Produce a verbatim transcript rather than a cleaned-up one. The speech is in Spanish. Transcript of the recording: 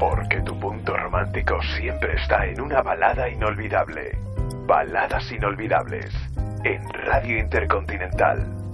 Porque tu punto romántico siempre está en una balada inolvidable. Baladas inolvidables en Radio Intercontinental.